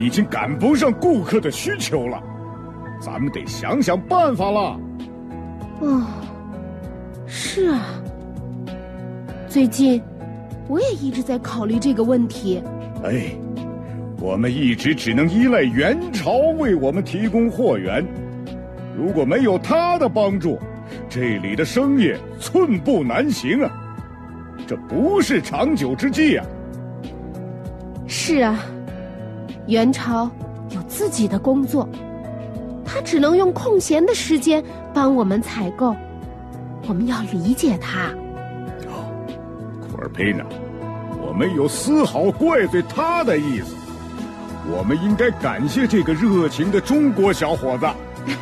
已经赶不上顾客的需求了，咱们得想想办法了。 哦，是啊，最近我也一直在考虑这个问题。 哎，我们一直只能依赖元朝为我们提供货源，如果没有他的帮助，这里的生意寸步难行啊，这不是长久之计啊。 是啊，元朝有自己的工作，他只能用空闲的时间帮我们采购，我们要理解他。 库尔佩纳，我没有丝毫怪罪他的意思，我们应该感谢这个热情的中国小伙子。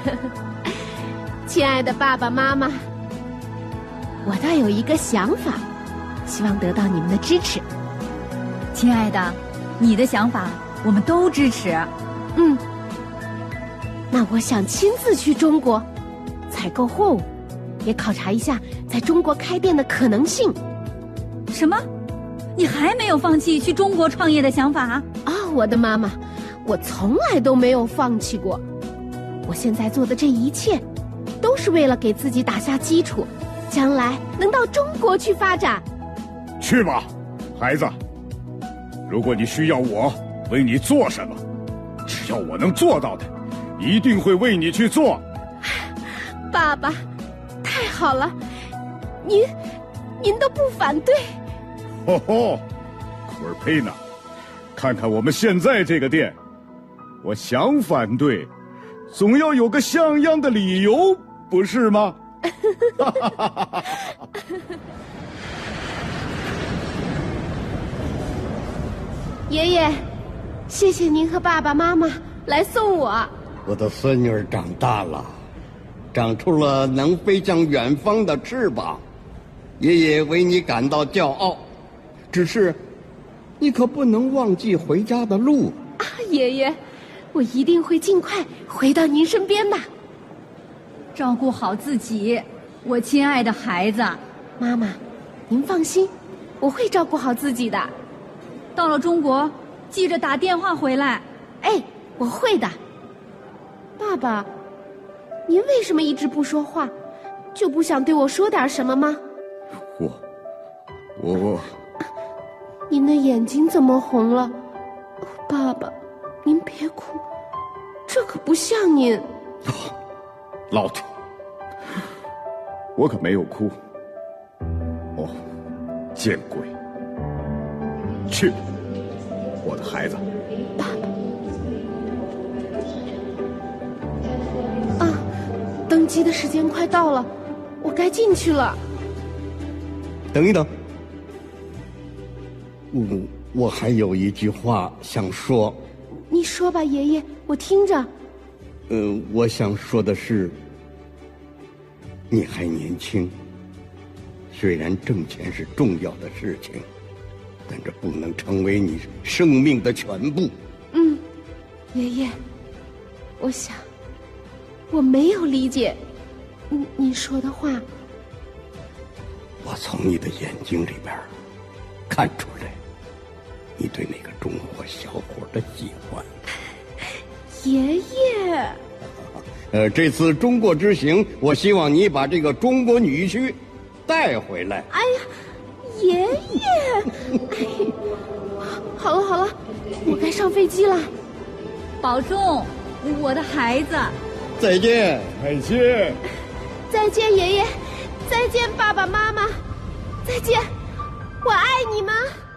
亲爱的爸爸妈妈，我倒有一个想法，希望得到你们的支持。 亲爱的，你的想法我们都支持。 那我想亲自去中国采购货物，也考察一下在中国开店的可能性。 什么？你还没有放弃去中国创业的想法啊？ 我的妈妈，我从来都没有放弃过。我现在做的这一切都是为了给自己打下基础，将来能到中国去发展。 去吧，孩子，如果你需要我为你做什么，只要我能做到的，一定会为你去做。 爸爸，太好了，您都不反对。 库尔佩纳，看看我们现在这个店，我想反对，总要有个像样的理由，不是吗？ 爷爷，谢谢您和爸爸妈妈来送我。 我的孙女长大了，长出了能飞向远方的翅膀，爷爷为你感到骄傲。只是，你可不能忘记回家的路。 爷爷，我一定会尽快回到您身边的。 照顾好自己，我亲爱的孩子。 妈妈，您放心，我会照顾好自己的。 到了中国，记着打电话回来。 我会的。爸爸，您为什么一直不说话？就不想对我说点什么吗？ 我您的眼睛怎么红了？爸爸，您别哭，这可不像您。 老铁，我可没有哭。见鬼！去，我的孩子。 爸爸。登机的时间快到了，我该进去了。 等一等，我还有一句话想说。 你说吧，爷爷，我听着。 我想说的是，你还年轻，虽然挣钱是重要的事情，但这不能成为你生命的全部。 爷爷，我想我没有理解你说的话。 我从你的眼睛里边看出来，你对那个中国小伙的喜欢。 爷爷， 这次中国之行，我希望你把这个中国女婿带回来。 哎呀，爷爷，好了，我该上飞机了。 保重，我的孩子。 再见。 再见。 再见，爷爷。再见，爸爸妈妈。再见，我爱你们。